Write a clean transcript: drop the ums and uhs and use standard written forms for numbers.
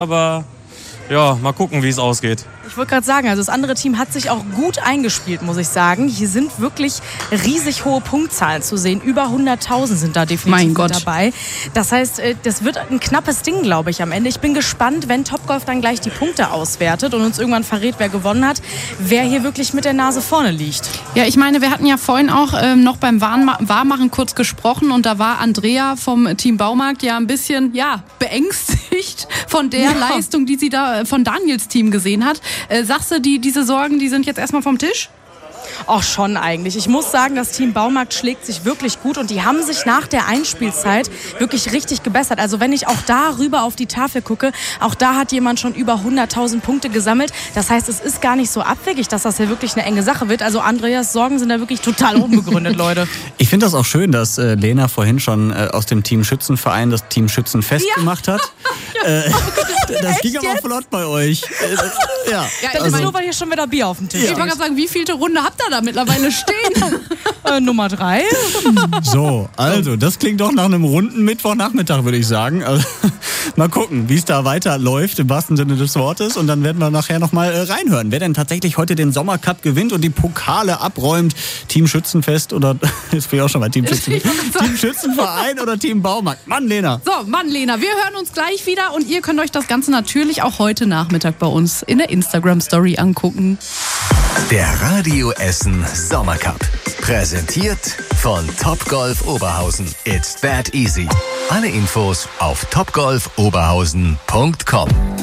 Aber ja, mal gucken, wie es ausgeht. Ich wollte gerade sagen, also das andere Team hat sich auch gut eingespielt, muss ich sagen. Hier sind wirklich riesig hohe Punktzahlen zu sehen. Über 100.000 sind da definitiv dabei. Das heißt, das wird ein knappes Ding, glaube ich, am Ende. Ich bin gespannt, wenn Topgolf dann gleich die Punkte auswertet und uns irgendwann verrät, wer gewonnen hat, wer hier wirklich mit der Nase vorne liegt. Ja, ich meine, wir hatten ja vorhin auch noch beim Warmmachen kurz gesprochen und da war Andrea vom Team Baumarkt ja ein bisschen beängstigt von der Leistung, die sie da von Daniels Team gesehen hat. Sagst du, diese Sorgen, die sind jetzt erstmal vom Tisch? Auch schon eigentlich. Ich muss sagen, das Team Baumarkt schlägt sich wirklich gut und die haben sich nach der Einspielzeit wirklich richtig gebessert. Also wenn ich auch da rüber auf die Tafel gucke, auch da hat jemand schon über 100.000 Punkte gesammelt. Das heißt, es ist gar nicht so abwegig, dass das ja wirklich eine enge Sache wird. Also Andreas Sorgen sind da wirklich total unbegründet, Leute. Ich finde das auch schön, dass Lena vorhin schon aus dem Team Schützenverein das Team Schützenfest gemacht hat. Das ging aber flott bei euch. Das ist nur, weil hier schon wieder Bier auf dem Tisch ist. Ich wollte gerade sagen, wie vielte Runde habt ihr da mittlerweile stehen? Nummer 3. So, also das klingt doch nach einem runden Mittwochnachmittag, würde ich sagen. Also, mal gucken, wie es da weiterläuft, im wahrsten Sinne des Wortes. Und dann werden wir nachher nochmal reinhören, wer denn tatsächlich heute den Sommercup gewinnt und die Pokale abräumt. Team Schützenfest oder, jetzt bin ich auch schon mal Team Schützenfest. Team Schützenverein oder Team Baumarkt. Mann, Lena. So, Mann, Lena, wir hören uns gleich wieder und ihr könnt euch das Ganze natürlich auch heute Nachmittag bei uns in der Instagram-Story angucken. Der Radio Essen Sommercup. Präsentiert von Topgolf Oberhausen. It's that easy. Alle Infos auf topgolfoberhausen.com.